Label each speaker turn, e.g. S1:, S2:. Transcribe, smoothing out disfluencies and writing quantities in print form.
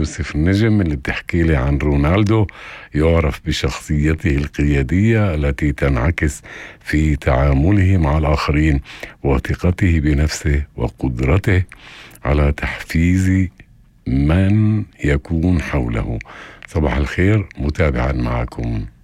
S1: يوسف النجم اللي بتحكي لي عن رونالدو، يعرف بشخصيته القيادية التي تنعكس في تعامله مع الآخرين وثقته بنفسه وقدرته على تحفيز من يكون حوله. صباح الخير، متابعا معكم.